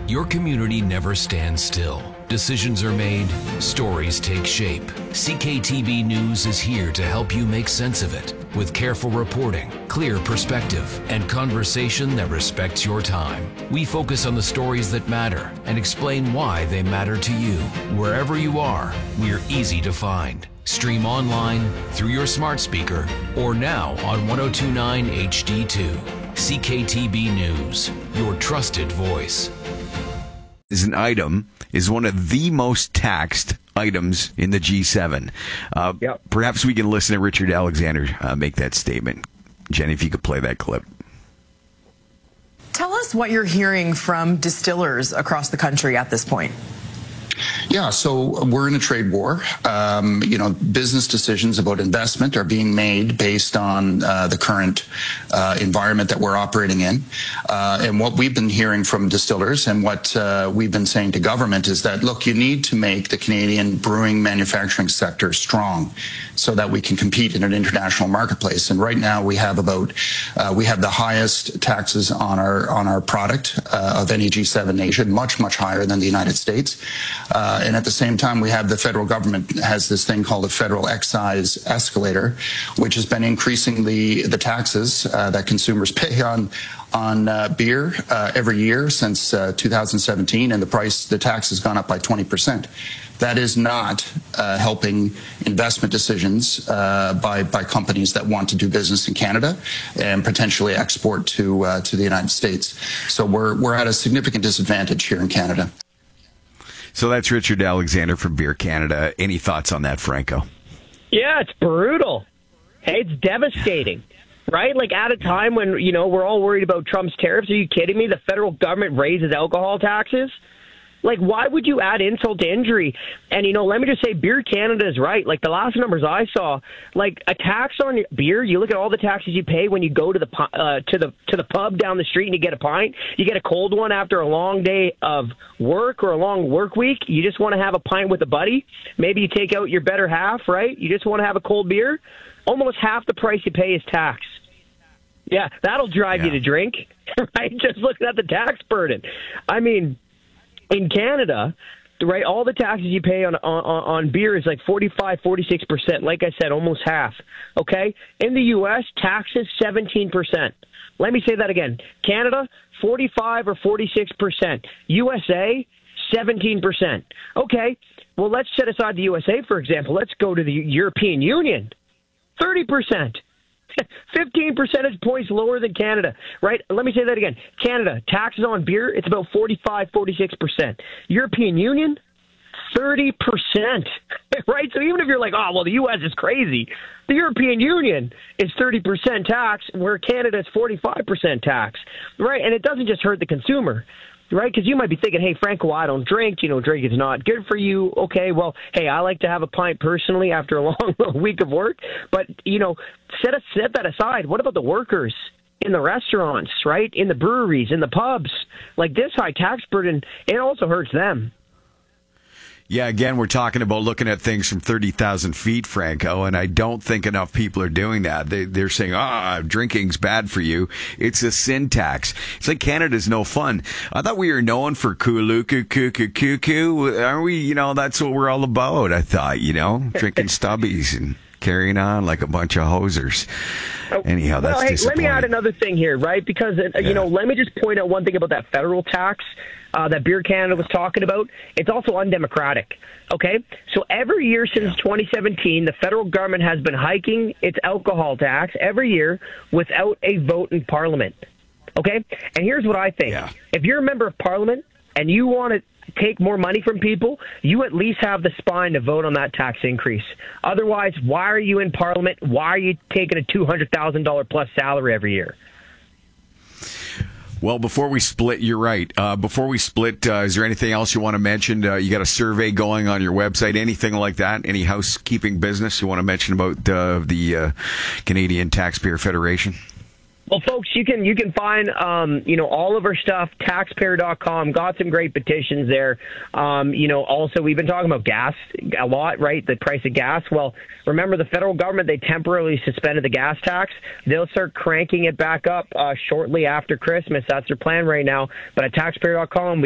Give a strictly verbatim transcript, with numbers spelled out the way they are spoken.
Your community never stands still. Decisions are made, stories take shape. C K T B News is here to help you make sense of it with careful reporting, clear perspective, and conversation that respects your time. We focus on the stories that matter and explain why they matter to you. Wherever you are, we're easy to find. Stream online, through your smart speaker, or now on ten twenty-nine H D two. C K T B News, your trusted voice. Is an item is one of the most taxed items in the G seven. Uh, yep. Perhaps we can listen to Richard Alexander uh, make that statement. Jenny, if you could play that clip. Tell us what you're hearing from distillers across the country at this point. Yeah, so we're in a trade war. Um, you know, business decisions about investment are being made based on uh, the current uh, environment that we're operating in. Uh, and what we've been hearing from distillers and what uh, we've been saying to government is that, look, you need to make the Canadian brewing manufacturing sector strong so that we can compete in an international marketplace. And right now we have about, uh, we have the highest taxes on our, on our product uh, of any G seven nation, much, much higher than the United States. Uh, and at the same time, we have the federal government has this thing called a federal excise escalator, which has been increasing the, the taxes uh, that consumers pay on on uh, beer uh, every year since uh, two thousand seventeen, and the price, the tax has gone up by twenty percent. That is not uh, helping investment decisions uh, by by companies that want to do business in Canada and potentially export to uh, to the United States. So we're we're at a significant disadvantage here in Canada. So that's Richard Alexander from Beer Canada. Any thoughts on that, Franco? Yeah, it's brutal. Hey, it's devastating, right? Like at a time when, you know, we're all worried about Trump's tariffs. Are you kidding me? The federal government raises alcohol taxes. Like, why would you add insult to injury? And, you know, let me just say, Beer Canada is right. Like, the last numbers I saw, like, a tax on beer, you look at all the taxes you pay when you go to the uh, to the to the pub down the street and you get a pint. You get a cold one after a long day of work or a long work week. You just want to have a pint with a buddy. Maybe you take out your better half, right? You just want to have a cold beer. Almost half the price you pay is tax. Yeah, that'll drive yeah. you to drink, right? Just looking at the tax burden. I mean... In Canada, right, all the taxes you pay on, on on beer is like forty-five, forty-six percent. Like I said, almost half. Okay? In the U S, taxes seventeen percent. Let me say that again. Canada, forty-five or forty-six percent. U S A, seventeen percent. Okay, well, let's set aside the U S A, for example. Let's go to the European Union. thirty percent. fifteen percentage points lower than Canada, right? Let me say that again. Canada, taxes on beer, it's about forty-five, forty-six percent. European Union, thirty percent, right? So even if you're like, oh, well, the U S is crazy, the European Union is thirty percent tax, where Canada is forty-five percent tax, right? And it doesn't just hurt the consumer. Right? Because you might be thinking, hey, Franco, I don't drink. You know, drink is not good for you. Okay, well, hey, I like to have a pint personally after a long week of work. But, you know, set, a, set that aside. What about the workers in the restaurants, right? In the breweries, in the pubs? Like, this high tax burden, it also hurts them. Yeah, again, we're talking about looking at things from thirty thousand feet, Franco, and I don't think enough people are doing that. They, they're saying, ah, drinking's bad for you. It's a sin tax. It's like Canada's no fun. I thought we were known for kuluku, kuku, kuku. Aren't we, you know, that's what we're all about, I thought, you know, drinking stubbies and carrying on like a bunch of hosers. Anyhow, that's well, hey, disappointing. Let me add another thing here, right? Because, uh, yeah. you know, let me just point out one thing about that federal tax uh, that Beer Canada was talking about. It's also undemocratic, okay? So every year since yeah. twenty seventeen, the federal government has been hiking its alcohol tax every year without a vote in Parliament, okay? And here's what I think. Yeah. If you're a member of Parliament and you want to take more money from people, you at least have the spine to vote on that tax increase. Otherwise, why are you in Parliament? Why are you taking a two hundred thousand dollars plus salary every year? Well, before we split, you're right. Uh, before we split, uh, is there anything else you want to mention? Uh, you got a survey going on your website, anything like that? Any housekeeping business you want to mention about uh, the uh, Canadian Taxpayer Federation? Well, folks, you can you can find um, you know all of our stuff, taxpayer dot com. Got some great petitions there. Um, you know, also we've been talking about gas a lot, right? The price of gas. Well, remember the federal government, they temporarily suspended the gas tax. They'll start cranking it back up uh, shortly after Christmas. That's their plan right now. But at taxpayer dot com,